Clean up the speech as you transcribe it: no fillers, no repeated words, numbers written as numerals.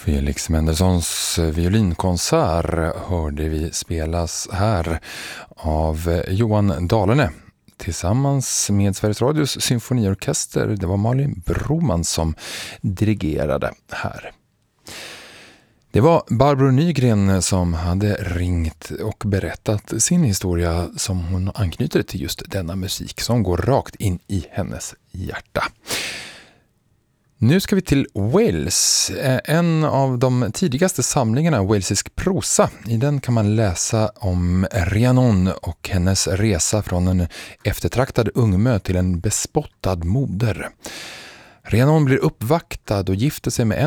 Felix Mendelssohns violinkonsert hörde vi spelas här av Johan Dahlene tillsammans med Sveriges Radios symfoniorkester. Det var Malin Broman som dirigerade här. Det var Barbro Nygren som hade ringt och berättat sin historia som hon anknyter till just denna musik som går rakt in i hennes hjärta. Nu ska vi till Wales, en av de tidigaste samlingarna walesisk prosa. I den kan man läsa om Rhiannon och hennes resa från en eftertraktad ungmö till en bespottad moder. Rhiannon blir uppvaktad och gifter sig med en